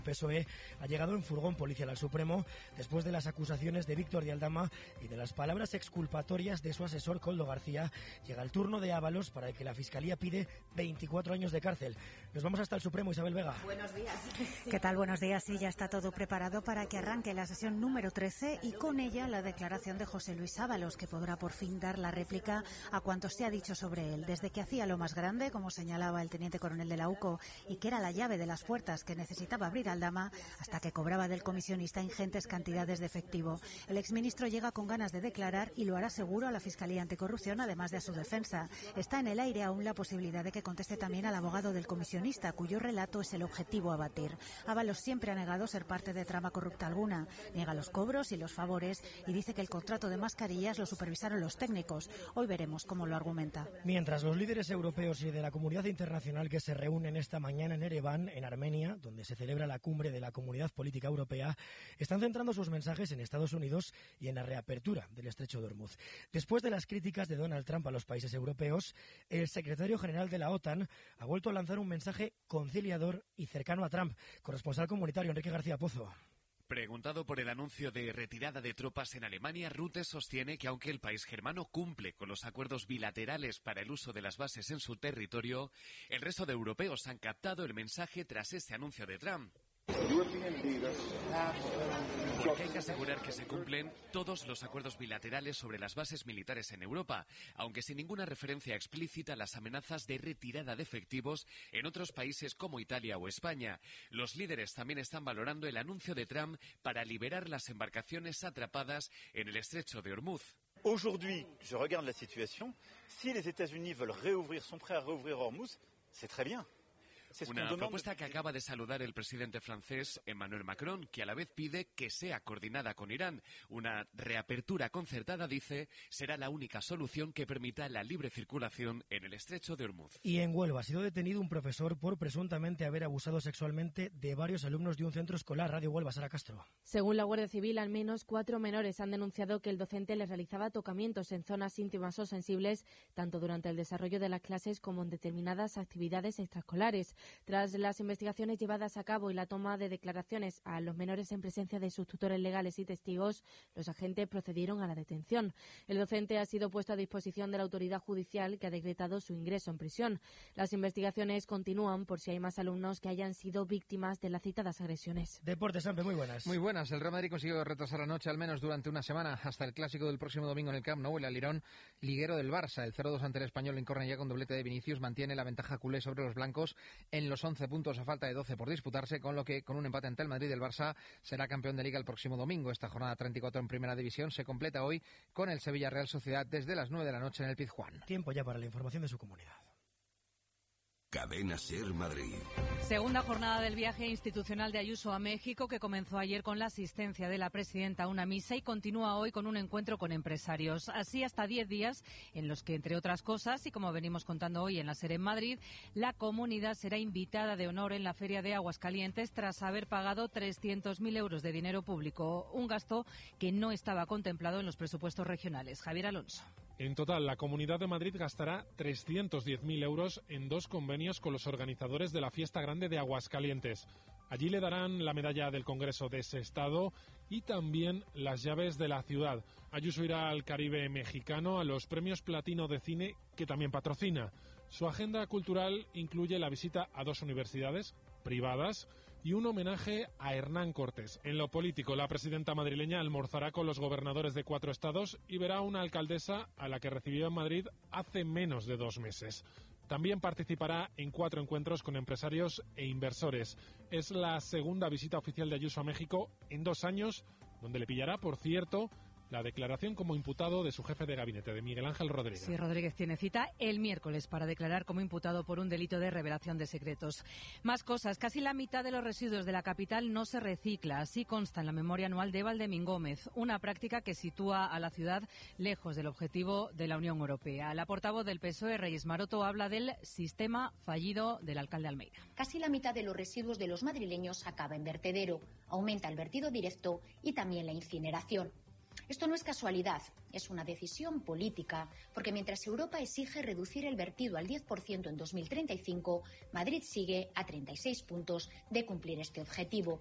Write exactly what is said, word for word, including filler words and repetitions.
P S O E ha llegado en furgón policial al Supremo después de las acusaciones de Víctor de Aldama y de las palabras exculpatorias de su asesor Koldo García. Llega el turno de Ábalos, para el que la Fiscalía pide veinticuatro años de cárcel. Nos vamos hasta el Supremo, Isabel Vega. Buenos días. ¿Qué tal? Buenos días. Sí, ya está todo preparado para que arranque la sesión número trece y con ella la declaración de José Luis Ábalos, que podrá por fin dar la réplica a cuanto se ha dicho sobre él. Desde que hacía lo más grande, como señalaba el teniente coronel de la U C O, y que era la llave de las puertas que necesitaba abrir Aldama, hasta que cobraba del comisionista ingentes cantidades de efectivo. El exministro llega con ganas de declarar y lo hará seguro a la Fiscalía Anticorrupción, además de a su defensa. Está en el aire aún la posibilidad de que conteste también al abogado del comisionista, cuyo relato es el objetivo a batir. Ábalos siempre ha negado ser parte de trama corrupta alguna. Niega los cobros y los favores y dice que el contrato de mascarillas lo supervisaron los técnicos. Hoy veremos cómo lo argumenta. Mientras los líderes europeos y de la comunidad internacional que se reúnen esta mañana en Ereván, en Armenia, donde se celebra la cumbre de la Comunidad Política Europea, están centrando sus mensajes en Estados Unidos y en la reapertura del Estrecho de Ormuz. Después de las críticas de Donald Trump a los países europeos, el secretario general de la OTAN ha vuelto a lanzar un mensaje conciliador y cercano a Trump. Corresponsal comunitario Enrique García Pozo. Preguntado por el anuncio de retirada de tropas en Alemania, Rutte sostiene que aunque el país germano cumple con los acuerdos bilaterales para el uso de las bases en su territorio, el resto de europeos han captado el mensaje tras este anuncio de Trump. Porque hay que asegurar que se cumplen todos los acuerdos bilaterales sobre las bases militares en Europa, aunque sin ninguna referencia explícita a las amenazas de retirada de efectivos en otros países como Italia o España. Los líderes también están valorando el anuncio de Trump para liberar las embarcaciones atrapadas en el Estrecho de Ormuz. Aujourd'hui, je regarde la situation. Si les États-Unis veulent réouvrir, sont prêts à réouvrir Ormuz, c'est très bien. Una propuesta que acaba de saludar el presidente francés Emmanuel Macron, que a la vez pide que sea coordinada con Irán. Una reapertura concertada, dice, será la única solución que permita la libre circulación en el Estrecho de Ormuz. Y en Huelva ha sido detenido un profesor por presuntamente haber abusado sexualmente de varios alumnos de un centro escolar. Radio Huelva, Sara Castro. Según la Guardia Civil, al menos cuatro menores han denunciado que el docente les realizaba tocamientos en zonas íntimas o sensibles, tanto durante el desarrollo de las clases como en determinadas actividades extraescolares. Tras las investigaciones llevadas a cabo y la toma de declaraciones a los menores en presencia de sus tutores legales y testigos, los agentes procedieron a la detención. El docente ha sido puesto a disposición de la autoridad judicial, que ha decretado su ingreso en prisión. Las investigaciones continúan por si hay más alumnos que hayan sido víctimas de las citadas agresiones. Deportes, Sampe, muy buenas. Muy buenas. El Real Madrid consiguió retrasar anoche al menos durante una semana hasta el clásico del próximo domingo en el Camp Nou. El alirón liguero del Barça, el cero dos ante el Español en córner ya con doblete de Vinicius, mantiene la ventaja culé sobre los blancos en los once puntos a falta de doce por disputarse, con lo que con un empate ante el Madrid, el Barça será campeón de Liga el próximo domingo. Esta jornada treinta y cuatro en Primera División se completa hoy con el Sevilla Real Sociedad desde las nueve de la noche en el Pizjuán. Tiempo ya para la información de su comunidad. Cadena Ser Madrid. Segunda jornada del viaje institucional de Ayuso a México, que comenzó ayer con la asistencia de la presidenta a una misa y continúa hoy con un encuentro con empresarios. Así hasta diez días en los que, entre otras cosas, y como venimos contando hoy en la SER en Madrid, la comunidad será invitada de honor en la Feria de Aguascalientes tras haber pagado trescientos mil euros de dinero público, un gasto que no estaba contemplado en los presupuestos regionales. Javier Alonso. En total, la Comunidad de Madrid gastará trescientos diez mil euros en dos convenios con los organizadores de la Fiesta Grande de Aguascalientes. Allí le darán la medalla del Congreso de ese estado y también las llaves de la ciudad. Ayuso irá al Caribe mexicano, a los premios Platino de Cine, que también patrocina. Su agenda cultural incluye la visita a dos universidades privadas y un homenaje a Hernán Cortés. En lo político, la presidenta madrileña almorzará con los gobernadores de cuatro estados y verá a una alcaldesa a la que recibió en Madrid hace menos de dos meses. También participará en cuatro encuentros con empresarios e inversores. Es la segunda visita oficial de Ayuso a México en dos años, donde le pillará, por cierto, la declaración como imputado de su jefe de gabinete, de Miguel Ángel Rodríguez. Sí, Rodríguez tiene cita el miércoles para declarar como imputado por un delito de revelación de secretos. Más cosas. Casi la mitad de los residuos de la capital no se recicla. Así consta en la memoria anual de Valdemín Gómez, una práctica que sitúa a la ciudad lejos del objetivo de la Unión Europea. La portavoz del P S O E, Reyes Maroto, habla del sistema fallido del alcalde Almeida. Casi la mitad de los residuos de los madrileños acaba en vertedero. Aumenta el vertido directo y también la incineración. Esto no es casualidad, es una decisión política, porque mientras Europa exige reducir el vertido al diez por ciento en dos mil treinta y cinco, Madrid sigue a treinta y seis puntos de cumplir este objetivo.